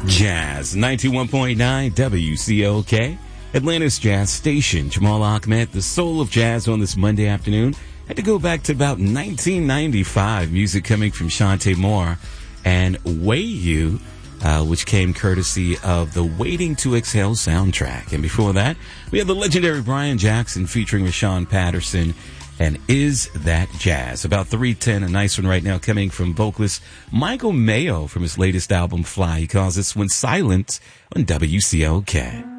Jazz 91.9 WCOK, Atlanta's jazz station. Jamal Ahmed, the soul of jazz on this Monday afternoon. Had to go back to about 1995. Music coming from Shantae Moore and Way You, which came courtesy of the Waiting to Exhale soundtrack. And before that, we have the legendary Brian Jackson featuring Rashawn Patterson and Is That Jazz? About 3:10, a nice one right now coming from vocalist Michael Mayo from his latest album, Fly. He calls this one Silent on WCOK.